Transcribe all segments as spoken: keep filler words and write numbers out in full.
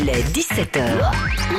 Les dix-sept heures.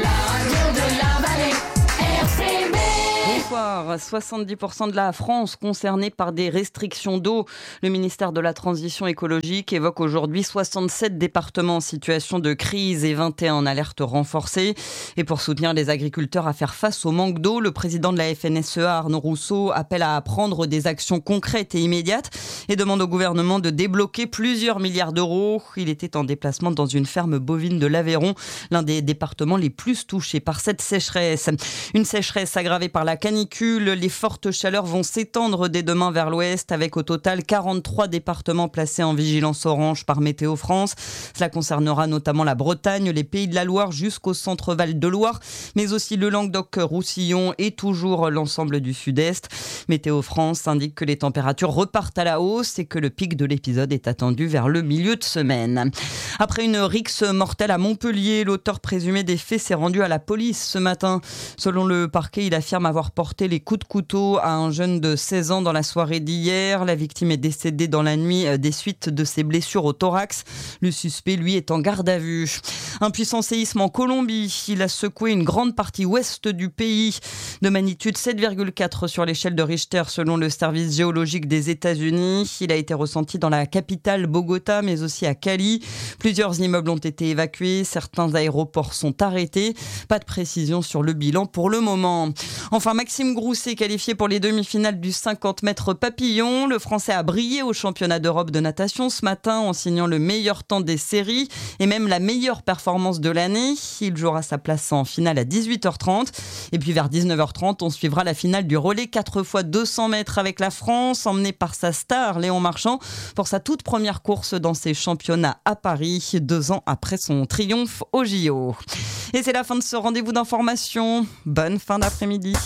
Bonsoir. soixante-dix pour cent de la France concernée par des restrictions d'eau. Le ministère de la Transition écologique évoque aujourd'hui soixante-sept départements en situation de crise et vingt et un en alerte renforcée. Et pour soutenir les agriculteurs à faire face au manque d'eau, le président de la F N S E A, Arnaud Rousseau, appelle à prendre des actions concrètes et immédiates et demande au gouvernement de débloquer plusieurs milliards d'euros. Il était en déplacement dans une ferme bovine de l'Aveyron, l'un des départements les plus touchés par cette sécheresse. Une sécheresse aggravée par la canicule. Les fortes chaleurs vont s'étendre dès demain vers l'ouest avec au total quarante-trois départements placés en vigilance orange par Météo France. Cela concernera notamment la Bretagne, les Pays de la Loire jusqu'au centre-val de Loire, mais aussi le Languedoc-Roussillon et toujours l'ensemble du sud-est. Météo France indique que les températures repartent à la hausse et que le pic de l'épisode est attendu vers le milieu de semaine. Après une rixe mortelle à Montpellier, l'auteur présumé des faits s'est rendu à la police ce matin. Selon le parquet, il affirme avoir porté les coups de couteau à un jeune de seize ans dans la soirée d'hier. La victime est décédée dans la nuit des suites de ses blessures au thorax. Le suspect, lui, est en garde à vue. Un puissant séisme en Colombie. Il a secoué une grande partie ouest du pays. De magnitude sept virgule quatre sur l'échelle de Richter selon le service géologique des États-Unis. Il a été ressenti dans la capitale Bogota, mais aussi à Cali. Plusieurs immeubles ont été évacués. Certains aéroports sont arrêtés. Pas de précision sur le bilan pour le moment. Enfin, Maxime Grousset qualifié pour les demi-finales du cinquante mètres papillon. Le Français a brillé au championnat d'Europe de natation ce matin en signant le meilleur temps des séries et même la meilleure performance de l'année. Il jouera sa place en finale à dix-huit heures trente. Et puis vers dix-neuf heures trente, on suivra la finale du relais quatre fois deux cents mètres avec la France, emmenée par sa star Léon Marchand pour sa toute première course dans ses championnats à Paris, deux ans après son triomphe au J O. Et c'est la fin de ce rendez-vous d'information. Bonne fin d'après-midi.